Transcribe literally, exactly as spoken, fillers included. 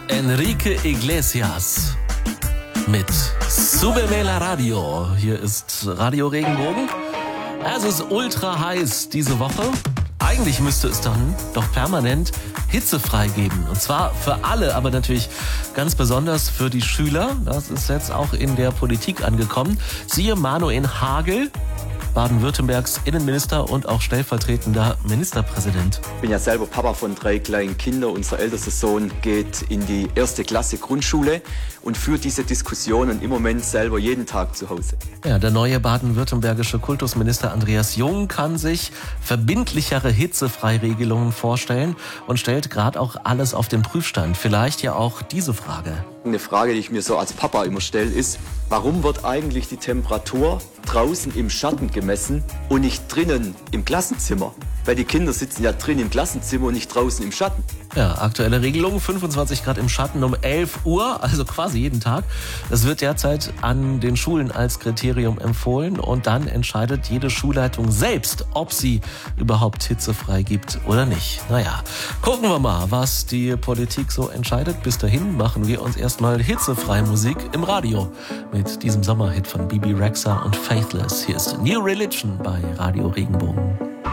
Enrique Iglesias mit Súbeme la Radio. Hier ist Radio Regenbogen. Es ist ultra heiß diese Woche. Eigentlich müsste es dann doch permanent hitzefrei geben. Und zwar für alle, aber natürlich ganz besonders für die Schüler. Das ist jetzt auch in der Politik angekommen. Siehe Manuel Hagel, Baden-Württembergs Innenminister und auch stellvertretender Ministerpräsident. Ich bin ja selber Papa von drei kleinen Kindern. Unser ältester Sohn geht in die erste Klasse Grundschule und führt diese Diskussionen im Moment selber jeden Tag zu Hause. Ja, der neue baden-württembergische Kultusminister Andreas Jung kann sich verbindlichere Hitzefreiregelungen vorstellen und stellt gerade auch alles auf den Prüfstand. Vielleicht ja auch diese Frage. Eine Frage, die ich mir so als Papa immer stelle, ist, warum wird eigentlich die Temperatur draußen im Schatten gemessen und nicht drinnen im Klassenzimmer? Weil die Kinder sitzen ja drin im Klassenzimmer und nicht draußen im Schatten. Ja, aktuelle Regelung, fünfundzwanzig Grad im Schatten um elf Uhr, also quasi jeden Tag. Das wird derzeit an den Schulen als Kriterium empfohlen und dann entscheidet jede Schulleitung selbst, ob sie überhaupt hitzefrei gibt oder nicht. Naja, gucken wir mal, was die Politik so entscheidet. Bis dahin machen wir uns erstmal hitzefreie Musik im Radio mit diesem Sommerhit von Bibi Rexha und Faithless. Hier ist New Religion bei Radio Regenbogen.